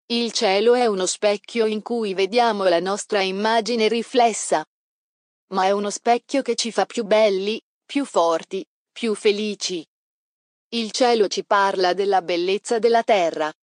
Il cielo è uno specchio in cui vediamo la nostra immagine riflessa. Ma è uno specchio che ci fa più belli, più forti, più felici. Il cielo ci parla della bellezza della terra,